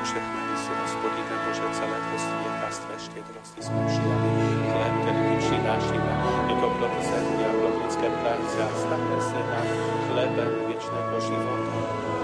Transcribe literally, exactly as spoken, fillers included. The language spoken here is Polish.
pożegnali si Hospodine Bože celé Tvoje pastve štedrosti sme přijali. Chleb, ktorý Ty prinášime, ako plod zemi a plod ľudské práce, a stane sa nám chlebem večného života.